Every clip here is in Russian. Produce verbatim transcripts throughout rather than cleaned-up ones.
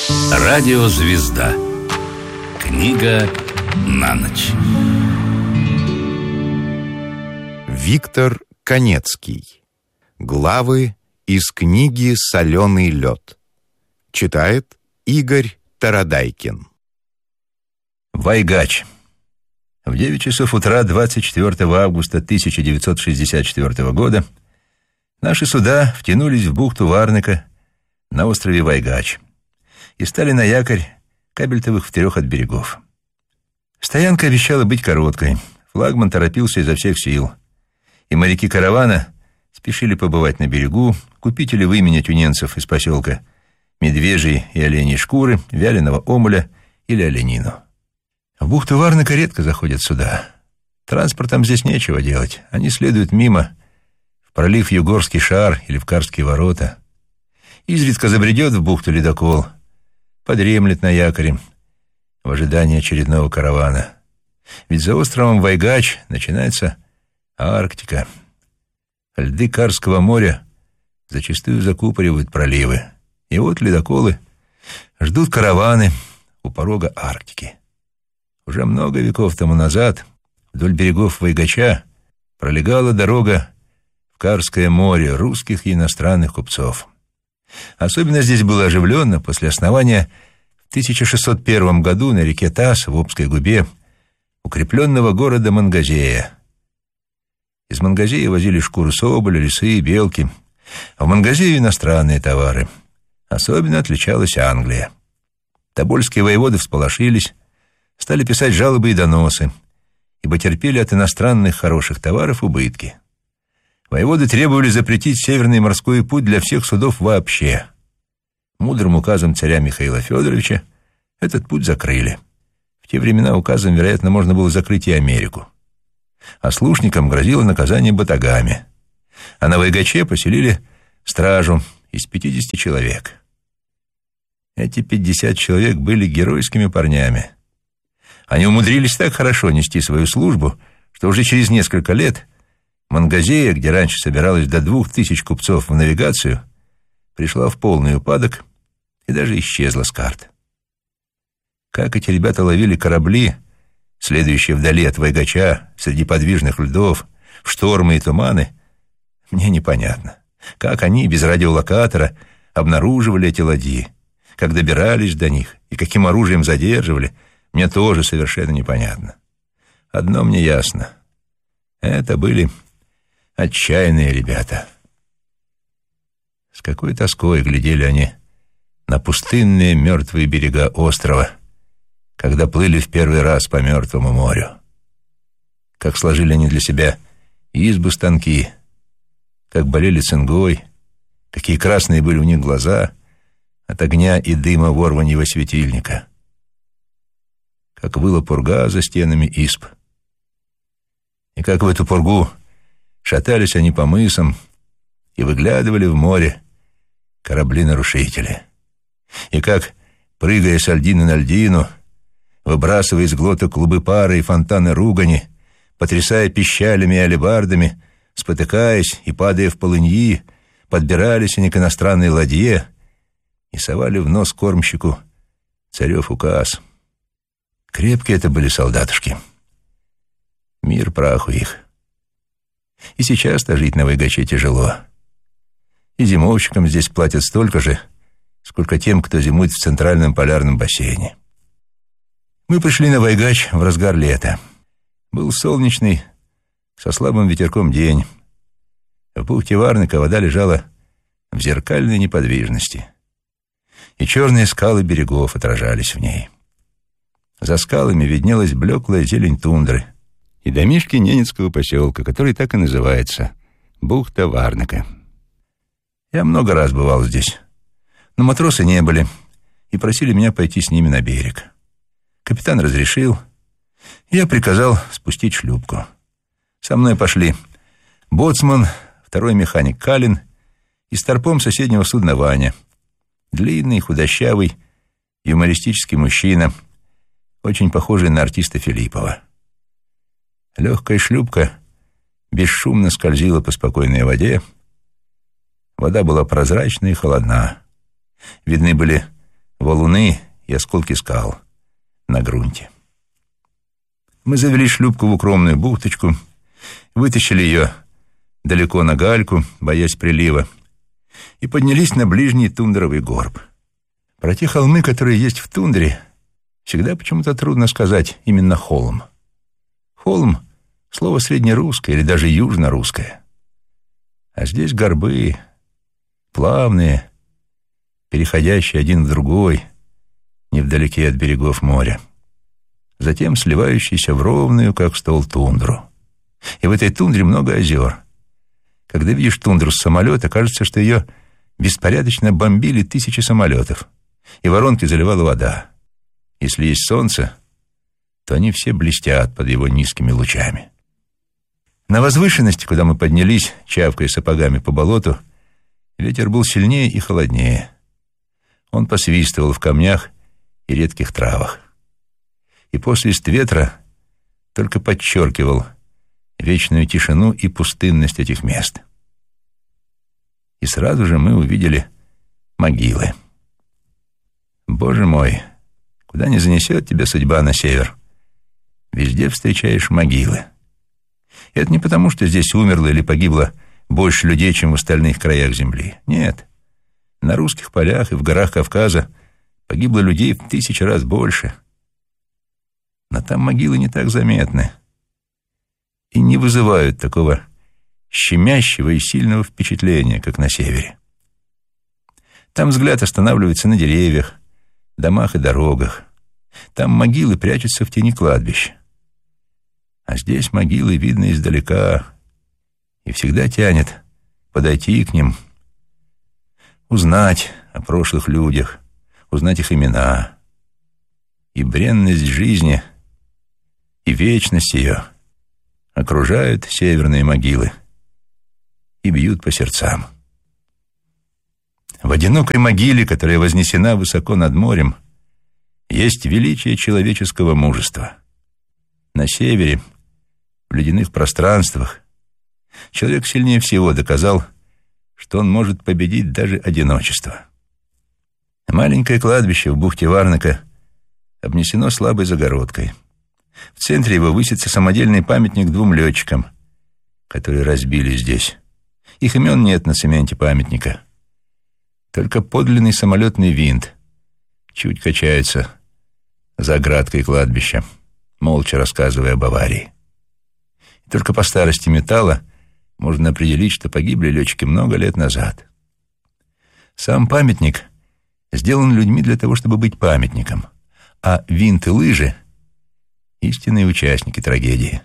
Радиозвезда. Книга на ночь. Виктор Канецкий. Главы из книги «Соленый лед». Читает Игорь Тарадайкин. Вайгач. В девять часов утра двадцать четвёртого августа тысяча девятьсот шестьдесят четвёртого года наши суда втянулись в бухту Варнека на острове Вайгач и стали на якорь кабельтовых в трех от берегов. Стоянка обещала быть короткой, флагман торопился изо всех сил, и моряки каравана спешили побывать на берегу, купить или выменять у ненцев из поселка медвежьи и оленьи шкуры, вяленого омуля или оленину. В бухту Варнека редко заходят суда. Транспортом здесь нечего делать. Они следуют мимо в пролив Югорский шар или в Карские ворота. Изредка забредет в бухту ледокол, подремлет на якоре в ожидании очередного каравана. Ведь за островом Вайгач начинается Арктика. Льды Карского моря зачастую закупоривают проливы. И вот ледоколы ждут караваны у порога Арктики. Уже много веков тому назад вдоль берегов Вайгача пролегала дорога в Карское море русских и иностранных купцов. Особенно здесь было оживленно после основания в тысяча шестьсот первом году на реке Тас в Обской губе укрепленного города Мангазея. Из Мангазея возили шкуры соболя, лисы и белки, а в Мангазею иностранные товары. Особенно отличалась Англия. Тобольские воеводы всполошились, стали писать жалобы и доносы, ибо терпели от иностранных хороших товаров убытки. Воеводы требовали запретить Северный морской путь для всех судов вообще. Мудрым указом царя Михаила Федоровича этот путь закрыли. В те времена указом, вероятно, можно было закрыть и Америку. Ослушникам грозило наказание батагами, а на Вайгаче поселили стражу из пятидесяти человек. Эти пятьдесят человек были геройскими парнями. Они умудрились так хорошо нести свою службу, что уже через несколько лет Мангазея, где раньше собиралось до двух тысяч купцов в навигацию, пришла в полный упадок и даже исчезла с карт. Как эти ребята ловили корабли, следующие вдали от Вайгача, среди подвижных льдов, в штормы и туманы, мне непонятно. Как они без радиолокатора обнаруживали эти ладьи, как добирались до них и каким оружием задерживали, мне тоже совершенно непонятно. Одно мне ясно. Это были отчаянные ребята. С какой тоской глядели они на пустынные мертвые берега острова, когда плыли в первый раз по Мертвому морю. Как сложили они для себя избы-станки, как болели цингой, какие красные были у них глаза от огня и дыма ворваньего светильника, как выла пурга за стенами изб. И как в эту пургу шатались они по мысам и выглядывали в море корабли-нарушители. И как, прыгая с льдины на льдину, выбрасывая из глоток клубы пара и фонтаны ругани, потрясая пищалями и алебардами, спотыкаясь и падая в полыньи, подбирались они к иностранной ладье и совали в нос кормщику царев указ. Крепкие это были солдатушки. Мир праху их. И сейчас-то жить на Вайгаче тяжело. И зимовщикам здесь платят столько же, сколько тем, кто зимует в центральном полярном бассейне. Мы пришли на Вайгач в разгар лета. Был солнечный, со слабым ветерком день. В бухте Варнека вода лежала в зеркальной неподвижности, и черные скалы берегов отражались в ней. За скалами виднелась блеклая зелень тундры и домишки ненецкого поселка, который так и называется — бухта Варнека. Я много раз бывал здесь, но матросы не были и просили меня пойти с ними на берег. Капитан разрешил, и я приказал спустить шлюпку. Со мной пошли боцман, второй механик Калин и старпом соседнего судна Ваня, длинный, худощавый, юмористический мужчина, очень похожий на артиста Филиппова. Легкая шлюпка бесшумно скользила по спокойной воде. Вода была прозрачна и холодна. Видны были валуны и осколки скал на грунте. Мы завели шлюпку в укромную бухточку, вытащили ее далеко на гальку, боясь прилива, и поднялись на ближний тундровый горб. Про те холмы, которые есть в тундре, всегда почему-то трудно сказать именно холм. Холм — слово среднерусское или даже южнорусское. А здесь горбы, плавные, переходящие один в другой, невдалеке от берегов моря, затем сливающиеся в ровную, как стол, тундру. И в этой тундре много озер. Когда видишь тундру с самолета, кажется, что ее беспорядочно бомбили тысячи самолетов, и воронки заливала вода. Если есть солнце, то они все блестят под его низкими лучами. На возвышенности, куда мы поднялись, чавкая сапогами по болоту, ветер был сильнее и холоднее. Он посвистывал в камнях и редких травах. И посвист ветра только подчеркивал вечную тишину и пустынность этих мест. И сразу же мы увидели могилы. Боже мой, куда ни занесет тебя судьба на север, везде встречаешь могилы. И это не потому, что здесь умерло или погибло больше людей, чем в остальных краях земли. Нет, на русских полях и в горах Кавказа погибло людей в тысячи раз больше. Но там могилы не так заметны и не вызывают такого щемящего и сильного впечатления, как на севере. Там взгляд останавливается на деревьях, домах и дорогах. Там могилы прячутся в тени кладбища. А здесь могилы видно издалека, и всегда тянет подойти к ним, узнать о прошлых людях, узнать их имена. И бренность жизни, и вечность ее окружают северные могилы и бьют по сердцам. В одинокой могиле, которая вознесена высоко над морем, есть величие человеческого мужества. На севере, в ледяных пространствах, человек сильнее всего доказал, что он может победить даже одиночество. Маленькое кладбище в бухте Варнака обнесено слабой загородкой. В центре его высится самодельный памятник двум летчикам, которые разбили здесь. Их имен нет на цементе памятника. Только подлинный самолетный винт чуть качается за оградкой кладбища, молча рассказывая об аварии. И только по старости металла можно определить, что погибли летчики много лет назад. Сам памятник сделан людьми для того, чтобы быть памятником, а винт и лыжи — истинные участники трагедии.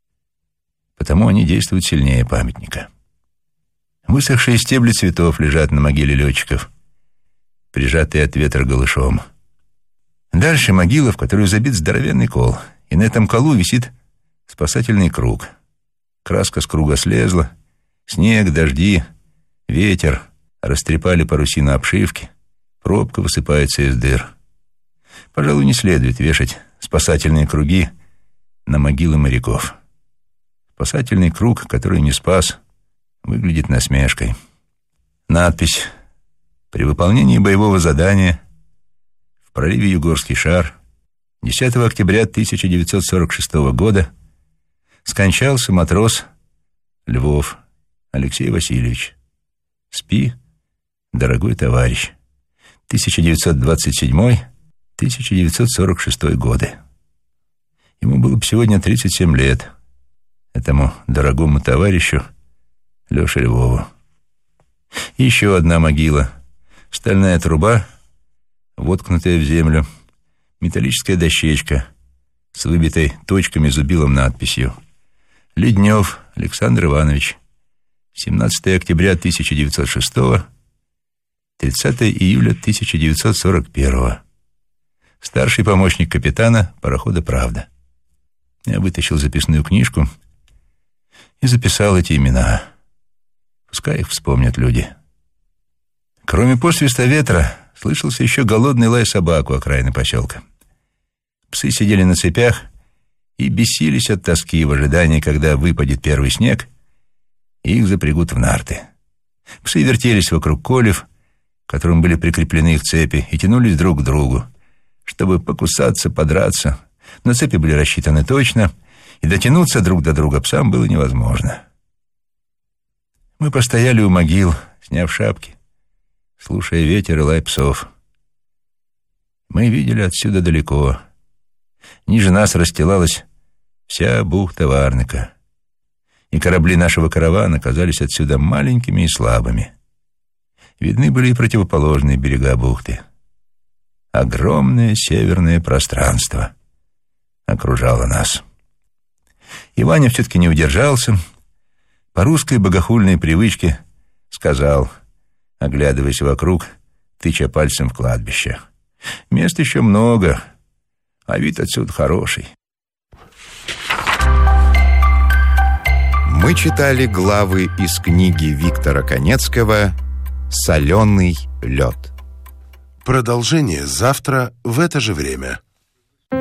Потому они действуют сильнее памятника. Высохшие стебли цветов лежат на могиле летчиков, прижатые от ветра голышом. Дальше могила, в которую забит здоровенный кол, и на этом колу висит спасательный круг. Краска с круга слезла, снег, дожди, ветер растрепали парусину обшивки, пробка высыпается из дыр. Пожалуй, не следует вешать спасательные круги на могилы моряков. Спасательный круг, который не спас, выглядит насмешкой. Надпись: «При выполнении боевого задания в проливе Югорский шар десятого октября тысяча девятьсот сорок шестого года скончался матрос Львов Алексей Васильевич. Спи, дорогой товарищ. тысяча девятьсот двадцать седьмой — тысяча девятьсот сорок шестой годы». Ему было бы сегодня тридцать семь лет, этому дорогому товарищу Лёше Львову. И еще одна могила. Стальная труба, воткнутая в землю, металлическая дощечка с выбитой точками зубилом надписью: Леднев Александр Иванович, семнадцатого октября тысяча девятьсот шестого, тридцатого июля тысяча девятьсот сорок первого. Старший помощник капитана парохода «Правда». Я вытащил записную книжку и записал эти имена. Пускай их вспомнят люди. Кроме посвиста ветра, слышался еще голодный лай собак у окраины поселка. Псы сидели на цепях и бесились от тоски в ожидании, когда выпадет первый снег, и их запрягут в нарты. Псы вертелись вокруг колев, к которым были прикреплены их цепи, и тянулись друг к другу, чтобы покусаться, подраться. Но цепи были рассчитаны точно, и дотянуться друг до друга псам было невозможно. Мы постояли у могил, сняв шапки, слушая ветер и лай псов. Мы видели отсюда далеко. Ниже нас расстилалась вся бухта Варнека, и корабли нашего каравана казались отсюда маленькими и слабыми. Видны были и противоположные берега бухты. Огромное северное пространство окружало нас. И Ваня все-таки не удержался, по русской богохульной привычке сказал, оглядываясь вокруг, тыча пальцем в кладбище: «Мест еще много, а вид отсюда хороший». Мы читали главы из книги Виктора Канецкого «Соленый лед». Продолжение завтра в это же время.